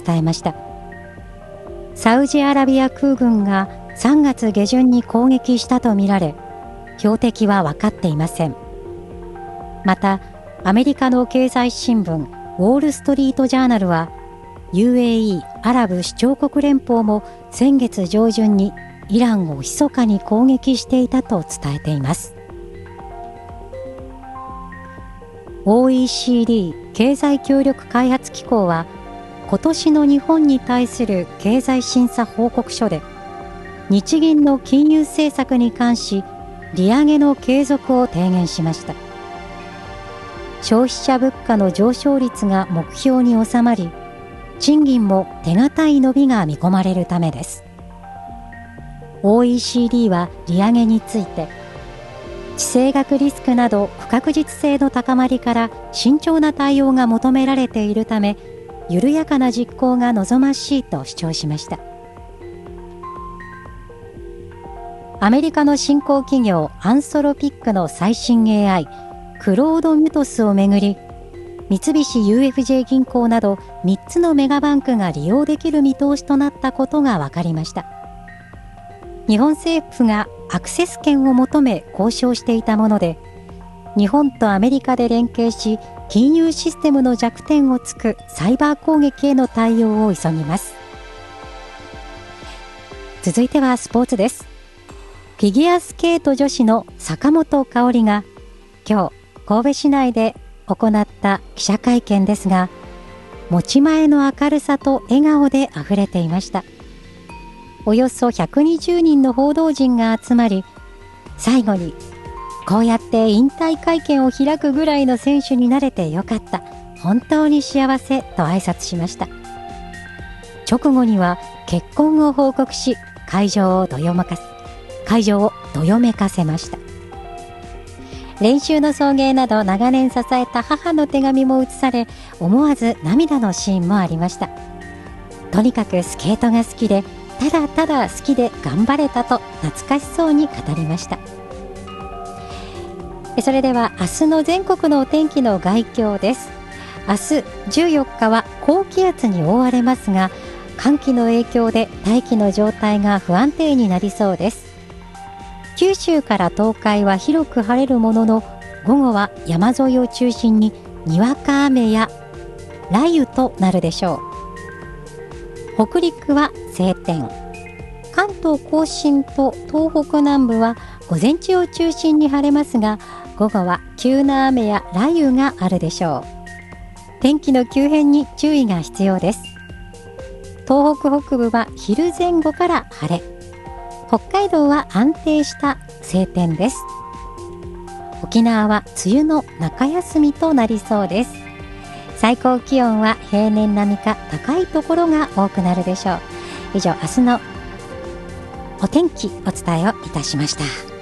伝えました。サウジアラビア空軍が3月下旬に攻撃したとみられ、標的は分かっていません。また、アメリカの経済新聞ウォール・ストリート・ジャーナルは、UAE アラブ首長国連邦も先月上旬にイランを密かに攻撃していたと伝えています。OECD 経済協力開発機構は、今年の日本に対する経済審査報告書で、日銀の金融政策に関し利上げの継続を提言しました。消費者物価の上昇率が目標に収まり、賃金も手堅い伸びが見込まれるためです。OECD は利上げについて、地政学リスクなど不確実性の高まりから慎重な対応が求められているため、緩やかな実行が望ましいと主張しました。アメリカの新興企業アンソロピックの最新 AI クロードミュトスをめぐり、三菱 UFJ 銀行など3つのメガバンクが利用できる見通しとなったことが分かりました。日本政府がアクセス権を求め交渉していたもので、日本とアメリカで連携し、金融システムの弱点を突くサイバー攻撃への対応を急ぎます。続いてはスポーツです。フィギュアスケート女子の坂本花織が今日神戸市内で行った記者会見ですが、持ち前の明るさと笑顔であふれていました。およそ120人の報道陣が集まり、最後にこうやって引退会見を開くぐらいの選手になれてよかった、本当に幸せと挨拶しました。直後には結婚を報告し、会場をどよめかせました。練習の送迎など長年支えた母の手紙も写され、思わず涙のシーンもありました。とにかくスケートが好きで、ただただ好きで頑張れたと懐かしそうに語りました。それでは明日の全国のお天気の概況です。明日14日は高気圧に覆われますが、寒気の影響で大気の状態が不安定になりそうです。九州から東海は広く晴れるものの、午後は山沿いを中心ににわか雨や雷雨となるでしょう。北陸は晴天、関東甲信と東北南部は午前中を中心に晴れますが、午後は急な雨や雷雨があるでしょう。天気の急変に注意が必要です。東北北部は昼前後から晴れ、北海道は安定した晴天です。沖縄は梅雨の中休みとなりそうです。最高気温は平年並みか高いところが多くなるでしょう。以上、明日のお天気お伝えをいたしました。